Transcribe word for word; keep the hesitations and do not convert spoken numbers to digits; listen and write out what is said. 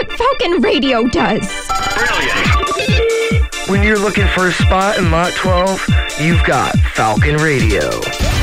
what Falcon Radio does. Brilliant. When you're looking for a spot in Lot twelve, you've got Falcon Radio.